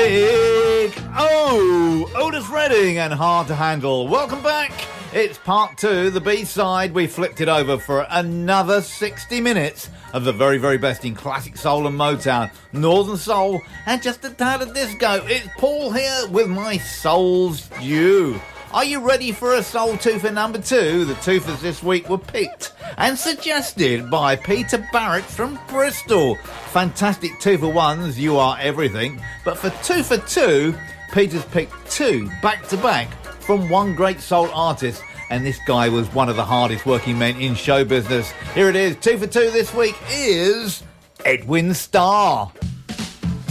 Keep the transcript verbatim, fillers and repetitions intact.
week. Oh, Otis Redding and Hard to Handle. Welcome back. It's part two, the B-side. We flipped it over for another sixty minutes of the very, very best in classic soul and Motown, Northern Soul, and just a tad of disco. It's Paul here with my soul's due. Are you ready for a soul twofer number two? The twofers this week were picked and suggested by Peter Barrett from Bristol. Fantastic two for ones, You Are Everything. But for two for two, Peter's picked two back-to-back from one great soul artist, and this guy was one of the hardest working men in show business. Here it is, two for two this week is Edwin Starr.